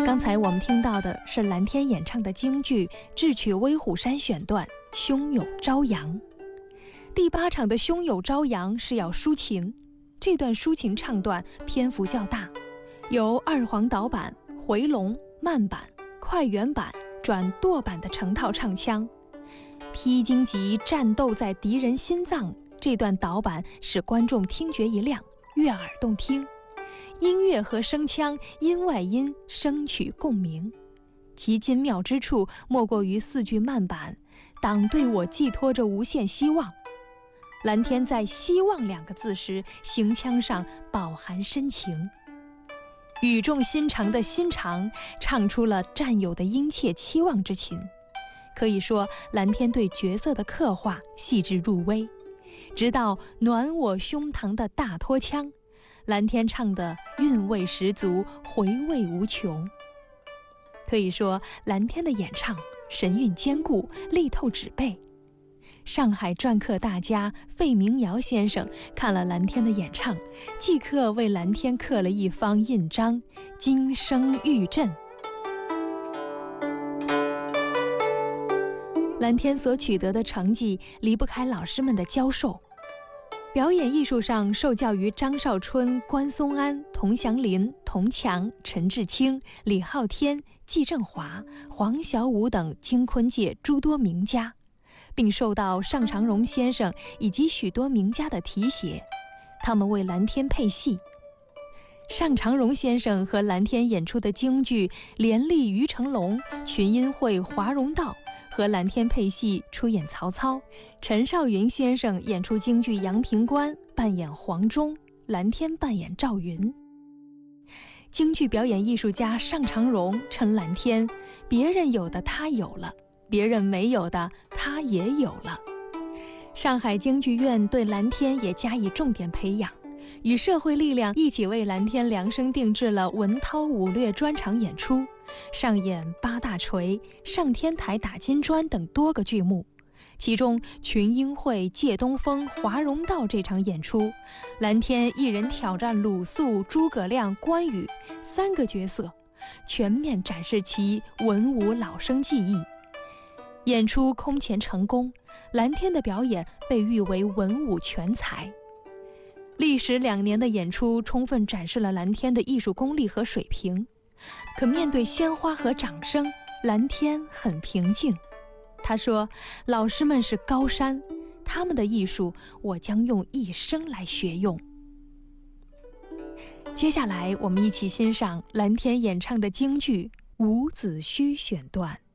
刚才我们听到的是蓝天演唱的京剧《智取威虎山》选段《胸有朝阳》。第8场的《胸有朝阳》是要抒情，这段抒情唱段篇幅较大，由二黄导板、回笼、慢板、快圆板转舵板的成套唱腔。披荆棘战斗在敌人心脏，这段导板使观众听觉一亮，悦耳动听。音乐和声腔音外音声取共鸣，其精妙之处莫过于4句慢板，党对我寄托着无限希望。蓝天在希望2个字时，行腔上饱含深情，语重心长的心肠唱出了战友的殷切期望之情。可以说，蓝天对角色的刻画细致入微，直到暖我胸膛的大拖腔，蓝天唱的韵味十足，回味无穷。可以说，蓝天的演唱神韵坚固，力透纸背。上海篆刻大家费明尧先生看了蓝天的演唱，即刻为蓝天刻了一方印章，金声玉振。蓝天所取得的成绩离不开老师们的教授。表演艺术上受教于张少春、关松安、童祥林、童强、陈志清、李浩天、季振华、黄小武等京昆界诸多名家，并受到尚长荣先生以及许多名家的提携，他们为蓝天配戏。尚长荣先生和蓝天演出的京剧《连丽于成龙》，群英会华容道和蓝天配戏出演曹操，陈少云先生演出京剧《阳平关》，扮演黄忠，蓝天扮演赵云。京剧表演艺术家尚长荣称蓝天，别人有的他有了，别人没有的他也有了。上海京剧院对蓝天也加以重点培养，与社会力量一起为蓝天量身定制了文韬武略专场演出，上演八大锤、上天台打金砖等多个剧目。其中群英会、借东风、华容道这场演出，蓝天一人挑战鲁肃、诸葛亮、关羽3个角色，全面展示其文武老生技艺。演出空前成功，蓝天的表演被誉为文武全才。历时2年的演出充分展示了蓝天的艺术功力和水平，可面对鲜花和掌声，蓝天很平静。他说，老师们是高山，他们的艺术我将用一生来学用。接下来我们一起欣赏蓝天演唱的京剧《伍子胥》选段。